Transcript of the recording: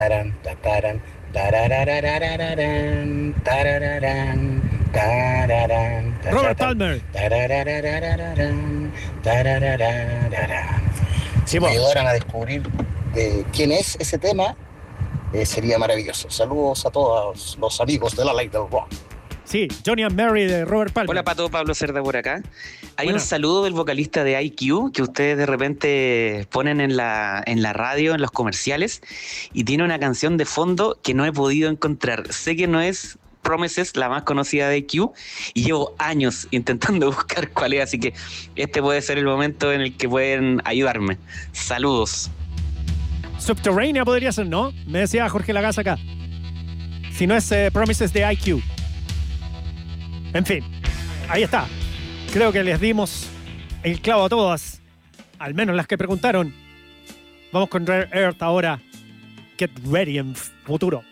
Taran, tataran, tararararararán, tarararán, tararán, Robert tatatan, Palmer. tararararararán, tarararararán. Sí, Si me po. ayudaran a descubrir quién es ese tema, sería maravilloso. Saludos a todos los amigos de la ley del rock. Sí, Johnny and Mary de Robert Palmer. Hola Pato, Pablo Cerda por acá. Hay Buena. un saludo del vocalista de IQ que ustedes de repente ponen en la radio, en los comerciales, y tiene una canción de fondo que no he podido encontrar. Sé que no es Promises, la más conocida de IQ, y llevo años intentando buscar cuál es, así que este puede ser el momento en el que pueden ayudarme. Saludos. Subterránea podría ser, ¿no? Me decía Jorge Lagaza acá. Si no es Promises de IQ. En fin, ahí está. Creo que les dimos el clavo a todas. Al menos las que preguntaron. Vamos con Rare Earth ahora. Get ready en futuro.